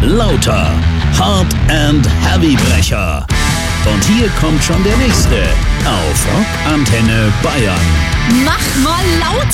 lauter, Hard and Heavybrecher. Und hier kommt schon der nächste auf Rock Antenne Bayern. Mach mal lauter!